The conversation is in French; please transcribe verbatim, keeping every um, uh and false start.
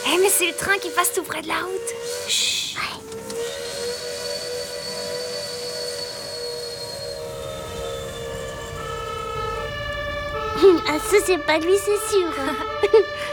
Eh, mais c'est le train qui passe tout près de la route. Chut. Ouais. Ah, ça, c'est pas lui, c'est sûr.